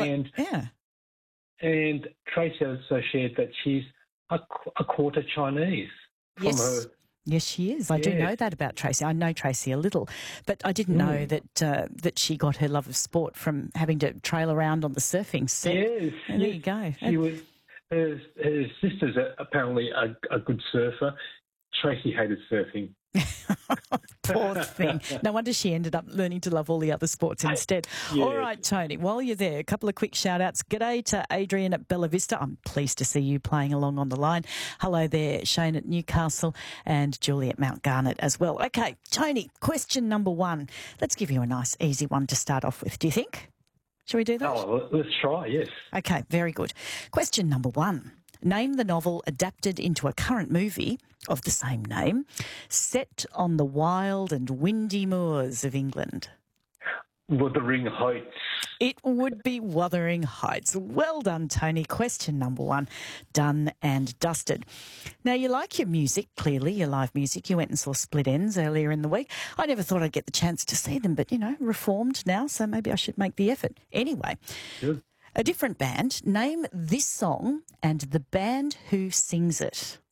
Yeah. And Tracy also shared that she's a quarter Chinese from her. Yes, she is. I do know that about Tracy. I know Tracy a little, but I didn't know that she got her love of sport from having to trail around on the surfing set. Yes, and there you go. She was. Her sister's apparently a good surfer. Tracy hated surfing. Poor thing. No wonder she ended up learning to love all the other sports instead. Yes. All right, Tony, while you're there, a couple of quick shout-outs. G'day to Adrian at Bella Vista. I'm pleased to see you playing along on the line. Hello there, Shane at Newcastle and Julie at Mount Garnet as well. Okay, Tony, question number 1. Let's give you a nice, easy one to start off with, do you think? Shall we do that? Oh, let's try, yes. Okay, very good. Question number 1. Name the novel adapted into a current movie of the same name, set on the wild and windy moors of England. Wuthering Heights. It would be Wuthering Heights. Well done, Tony. Question number 1, done and dusted. Now, you like your music, clearly, your live music. You went and saw Split Enz earlier in the week. I never thought I'd get the chance to see them, but, reformed now, so maybe I should make the effort. Anyway. Good. A different band. Name this song and the band who sings it.